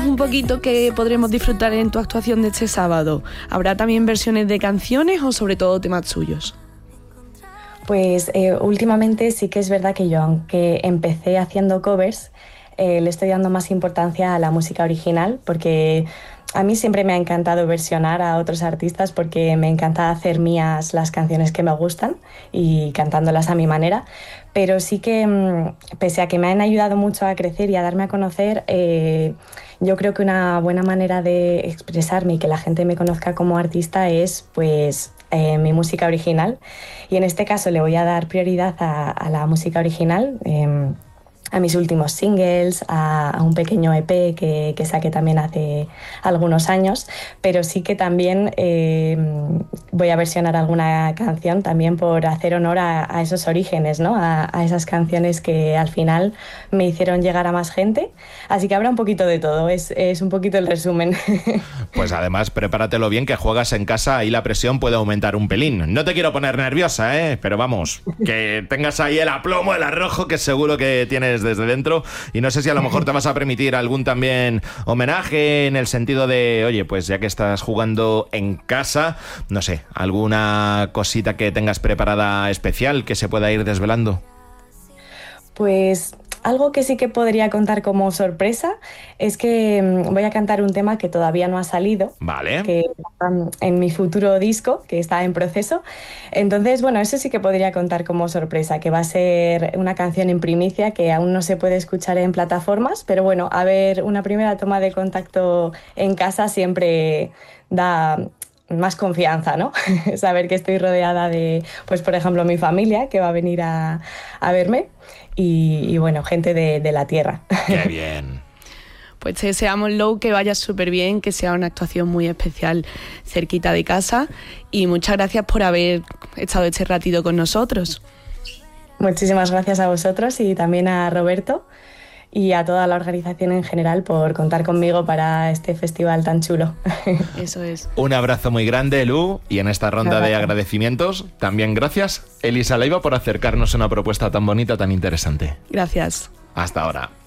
un poquito qué podremos disfrutar en tu actuación de este sábado. ¿Habrá también versiones de canciones o sobre todo temas suyos? Pues últimamente sí que es verdad que yo, aunque empecé haciendo covers, le estoy dando más importancia a la música original, porque a mí siempre me ha encantado versionar a otros artistas, porque me encanta hacer mías las canciones que me gustan y cantándolas a mi manera. Pero sí que, pese a que me han ayudado mucho a crecer y a darme a conocer, yo creo que una buena manera de expresarme y que la gente me conozca como artista es pues mi música original. Y en este caso le voy a dar prioridad a la música original, a mis últimos singles, a un pequeño EP que saqué también hace algunos años, pero sí que también voy a versionar alguna canción también por hacer honor a esos orígenes, ¿no? A esas canciones que al final me hicieron llegar a más gente. Así que habrá un poquito de todo, es un poquito el resumen. Pues además, prepáratelo bien, que juegas en casa y la presión puede aumentar un pelín. No te quiero poner nerviosa, pero vamos, que tengas ahí el aplomo, el arrojo, que seguro que tienes desde dentro. Y no sé si a lo mejor te vas a permitir algún también homenaje, en el sentido de, oye, pues ya que estás jugando en casa, no sé, alguna cosita que tengas preparada especial que se pueda ir desvelando. Pues algo que sí que podría contar como sorpresa es que voy a cantar un tema que todavía no ha salido. Vale. Que está en mi futuro disco, que está en proceso. Entonces, bueno, eso sí que podría contar como sorpresa, que va a ser una canción en primicia que aún no se puede escuchar en plataformas, pero bueno, a ver, una primera toma de contacto en casa siempre da más confianza, ¿no? Saber que estoy rodeada de, pues por ejemplo, mi familia, que va a venir a verme, y bueno, gente de la tierra. ¡Qué bien! Pues te deseamos, Lou, que vaya súper bien, que sea una actuación muy especial cerquita de casa, y muchas gracias por haber estado este ratito con nosotros. Muchísimas gracias a vosotros y también a Roberto y a toda la organización en general por contar conmigo para este festival tan chulo. Eso es. Un abrazo muy grande, Lu, y en esta ronda de agradecimientos, también gracias, Elisa Leiva, por acercarnos a una propuesta tan bonita, tan interesante. Gracias. Hasta ahora.